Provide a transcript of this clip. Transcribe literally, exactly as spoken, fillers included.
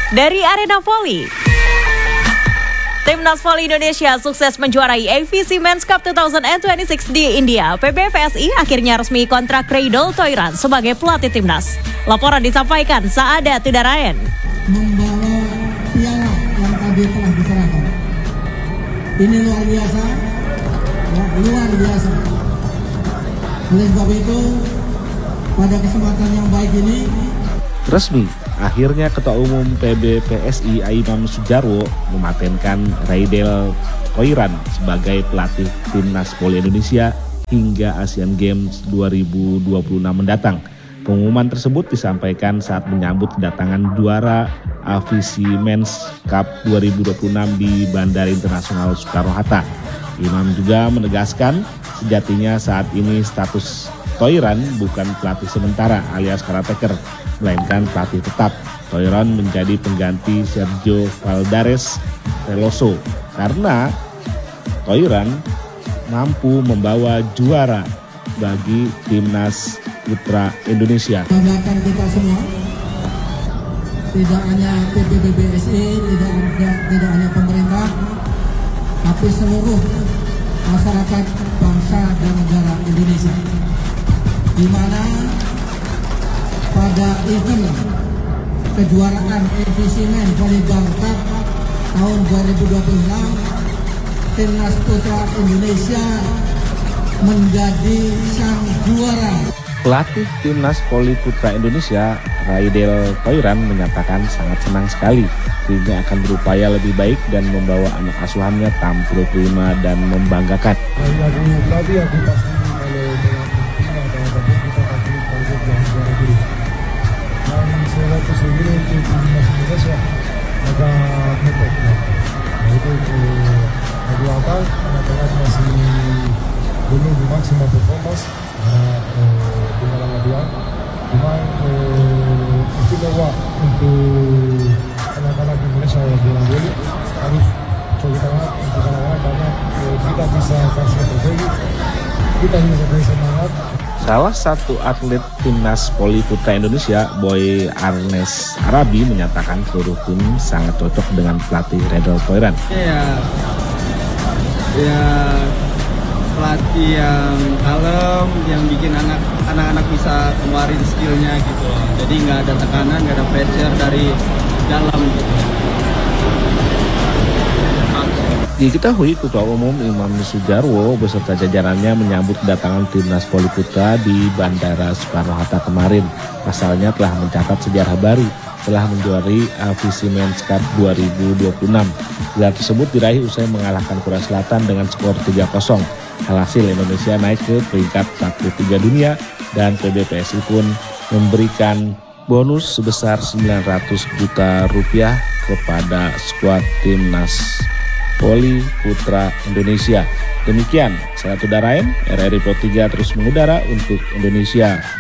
Dari Arena Voli, Timnas Voli Indonesia sukses menjuarai A V C Men's Cup dua ribu dua puluh enam di India. P B V S I akhirnya resmi kontrak Cradle Toiran sebagai pelatih timnas. Laporan disampaikan Saada Tudarayan. Membawa piala yang tadi telah diserahkan. Ini luar biasa, ya, luar biasa. Oleh sebab itu, pada kesempatan yang baik ini, resmi, akhirnya Ketua Umum P B V S I Imam Sujarwo mematenkan Cradle Toiran sebagai pelatih Timnas Voli Indonesia hingga Asian Games dua ribu dua puluh enam mendatang. Pengumuman tersebut disampaikan saat menyambut kedatangan juara A V C Men's Cup dua ribu dua puluh enam di Bandara Internasional Soekarno-Hatta. Imam juga menegaskan sejatinya saat ini status Toiran bukan pelatih sementara alias caretaker, melainkan pelatih tetap. Toiran menjadi pengganti Sergio Valdares Veloso karena Toiran mampu membawa juara bagi Timnas Putra Indonesia. Banggakan kita semua, tidak hanya P B V S I, tidak, tidak, tidak hanya pemerintah, tapi seluruh masyarakat bangsa dan negara Indonesia. Di mana pada event kejuaraan A V C Men Volleyball Cup tahun dua ribu dua puluh enam, Timnas Putra Indonesia menjadi sang juara. Pelatih Timnas Voli Putra Indonesia, Cradle Toiran, menyatakan sangat senang sekali sehingga akan berupaya lebih baik dan membawa anak asuhannya tampil prima dan membanggakan. Lagu tadi aku pasti kalau kita pasti target yang juara dulu. Dan saya lihat sendiri untuk Timnas Indonesia agak mepet. Nah itu lagu apa? Anak-anak masih belum maksimal performance karena tinggalan laduan. Cuma istimewa untuk anak-anak Indonesia yang bilang dulu harus coba banget untuk anak-anak karena kita bisa kasih strategi, kita bisa kasih semangat. Salah satu atlet Timnas Voli Putra Indonesia, Boy Arnes Arabi, menyatakan seluruh tim sangat cocok dengan pelatih Cradle Toiran. Ya, ya pelatih yang kalem, yang bikin anak anak-anak bisa keluarin skillnya gitu loh. Jadi nggak ada tekanan, nggak ada pressure dari dalam gitu. Diketahui Ketua Umum Imam Sujarwo beserta jajarannya menyambut kedatangan Timnas Voli Putra di Bandara Soekarno-Hatta kemarin. Pasalnya telah mencatat sejarah baru setelah menjuari A V C Men's Cup dua ribu dua puluh enam. Gelar tersebut diraih usai mengalahkan Korea Selatan dengan skor tiga kosong. Alhasil Indonesia naik ke peringkat empat puluh tiga dunia dan P B V S I pun memberikan bonus sebesar sembilan ratus juta rupiah kepada skuad Timnas Voli Putra Indonesia. Demikian, saya Tudarayan, R R I Pro tiga terus mengudara untuk Indonesia.